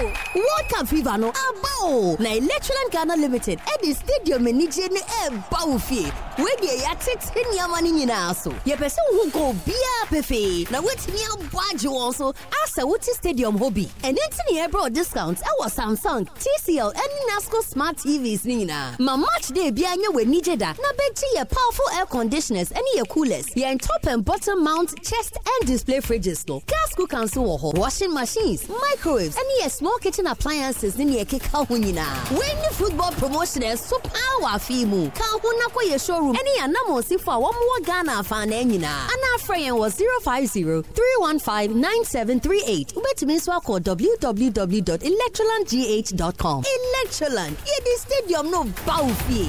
World Cup fever no aba na Electroland Ghana Limited at the stadium nije ne eba ofie. We dey yatix hiniama ni nyina so. Ye pese wo go bia pefe na wetimi abwaje won so asa wuti stadium hobby. And entini ebro discounts e was Samsung, TCL and Nasco smart TVs ni nyina. Ma match day bia nya we nije da na beji ye powerful air conditioners and ye coolers. Ye top and bottom mount chest and display fridges no. Gas cooker so washing machines, microwaves, and ye small kitchen appliances ni ye keka ho nyina. When the football promotion so power fimu. Ka ho na kwa ye showroom. Any anamosi for one more Ghana fan nyina. Ana friend was 050-315-9738. Ubetumi so call www.electrolandgh.com. Electroland, ye the stadium no bawfie.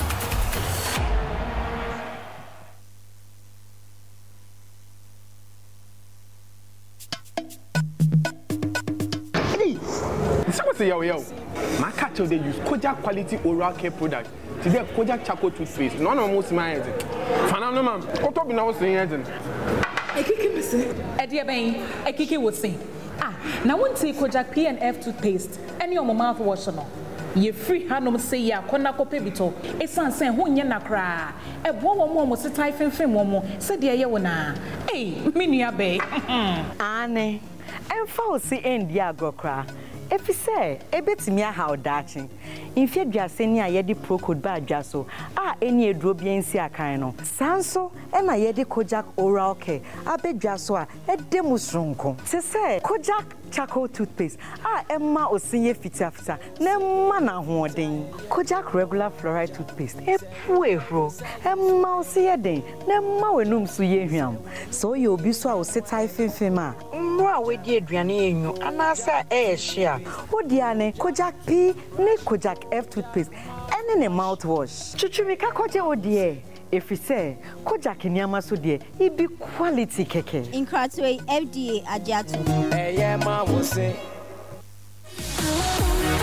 Yo, my cat they use Kojak quality oral care product. Today Kojak charcoal toothpaste. None of most my engine. Fanano ma'am, what up now saying engine? I kiki me say. Edia ben, I kiki would say. Now won't say Kojak P&F toothpaste. Any of my mouthwash no. Ye free hanum say ya kona kope bito. E san sen ho nya nakra. E bo wo mo se tai fenfen mo se de ye wona. Eh, me nua be. Ane. Emfa o si endi agokra. If you say, a bit me a how dashing. In fact, just any a yedi pro code bad jasso. Any drobian sia kind. Sanso, and I yedi Kojak oral care. I bet jaswa, a demusrunko. Say, Kojak charcoal toothpaste. Emma or senior fita, no manna hoarding. Kojak regular fluoride toothpaste. A puero, a mouse a day, no mawenum suyehiam. So you'll be so sit high fema. Mwa with the Adrian, and I say, share. Oh, Diane, Kojak P, ne Kojak F toothpaste, and in a mouthwash. Chuchumika Koja, oh dear. If we say Kojak in Yamasu dear, it be quality keke. In Cratway, FDA Ajatu. Hey, yeah, ma will say.